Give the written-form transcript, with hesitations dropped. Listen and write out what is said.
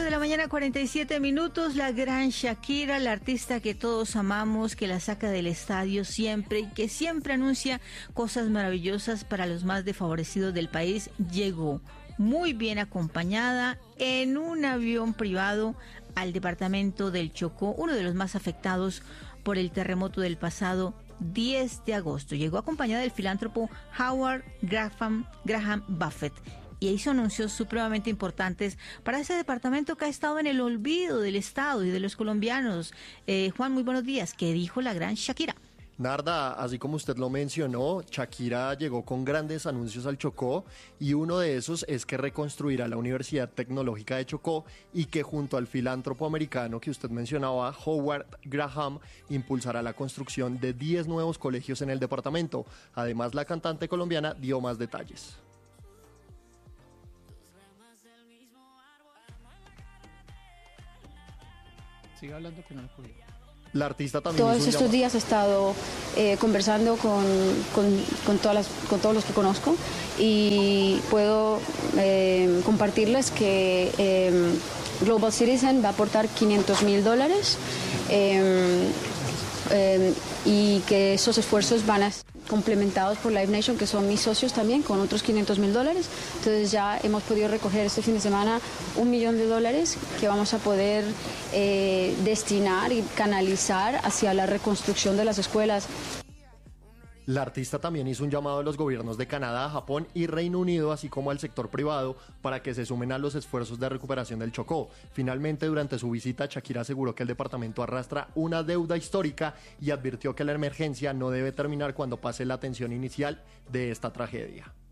9 de la mañana, 47 minutos. La gran Shakira, la artista que todos amamos, que la saca del estadio siempre y que siempre anuncia cosas maravillosas para los más desfavorecidos del país, llegó muy bien acompañada en un avión privado al departamento del Chocó, uno de los más afectados por el terremoto del pasado 10 de agosto. Llegó acompañada del filántropo Howard Graham Buffett y hizo anuncios supremamente importantes para ese departamento que ha estado en el olvido del Estado y de los colombianos. Juan, muy buenos días. ¿Qué dijo la gran Shakira? Narda, así como usted lo mencionó, Shakira llegó con grandes anuncios al Chocó y uno de esos es que reconstruirá la Universidad Tecnológica de Chocó y que junto al filántropo americano que usted mencionaba, Howard Graham, impulsará la construcción de 10 nuevos colegios en el departamento. Además, la cantante colombiana dio más detalles. Sigue hablando que no lo podía. La artista también todos estos días he estado conversando con todos los que conozco y puedo compartirles que Global Citizen va a aportar $500,000 y que esos esfuerzos van a ser complementados por Live Nation, que son mis socios también, con otros $500,000. Entonces ya hemos podido recoger este fin de semana $1 millón que vamos a poder destinar y canalizar hacia la reconstrucción de las escuelas. La artista también hizo un llamado a los gobiernos de Canadá, Japón y Reino Unido, así como al sector privado, para que se sumen a los esfuerzos de recuperación del Chocó. Finalmente, durante su visita, Shakira aseguró que el departamento arrastra una deuda histórica y advirtió que la emergencia no debe terminar cuando pase la tensión inicial de esta tragedia.